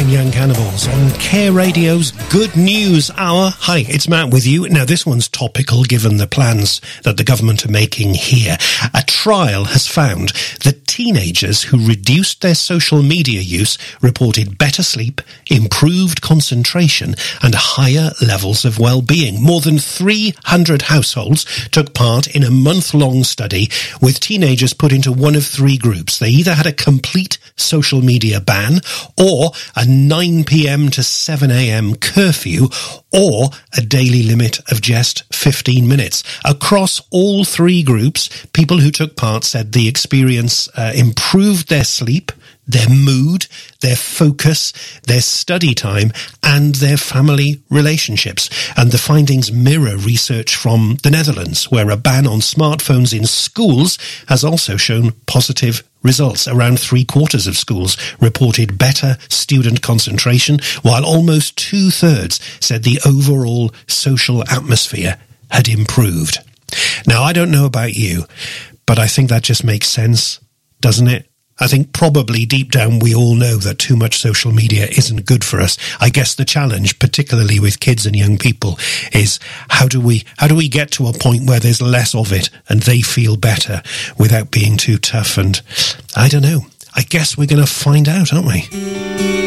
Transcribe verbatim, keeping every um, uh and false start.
Nine Young Cannibals on Care Radio's Good News Hour. Hi, it's Matt with you. Now, this one's topical given the plans that the government are making here. A trial has found that teenagers who reduced their social media use reported better sleep, improved concentration, and higher levels of well-being. More than three hundred households took part in a month-long study with teenagers put into one of three groups. They either had a complete social media ban, or a nine p.m. to seven a.m. curfew, or a daily limit of just fifteen minutes. Across all three groups, people who took part said the experience uh, improved their sleep, their mood, their focus, their study time, and their family relationships. And the findings mirror research from the Netherlands, where a ban on smartphones in schools has also shown positive results. Around three quarters of schools reported better student concentration, while almost two-thirds said the overall social atmosphere had improved. Now, I don't know about you, but I think that just makes sense, doesn't it? I think probably deep down we all know that too much social media isn't good for us. I guess the challenge, particularly with kids and young people, is how do we how do we get to a point where there's less of it and they feel better without being too tough? And I don't know. I guess we're going to find out, aren't we?